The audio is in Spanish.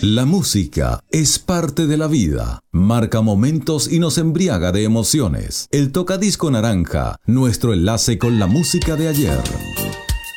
La música es parte de la vida, marca momentos y nos embriaga de emociones. El tocadisco naranja, nuestro enlace con la música de ayer.